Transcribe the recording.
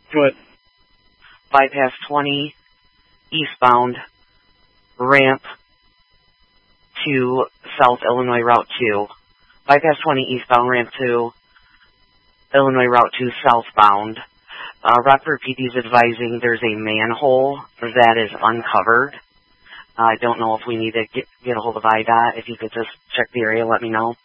Good. Bypass 20 eastbound ramp to South Illinois Route 2. Bypass 20 eastbound ramp to Illinois Route 2 southbound. Rockford PD is advising there's a manhole that is uncovered. I don't know if we need to get a hold of IDOT. If you could just check the area, let me know.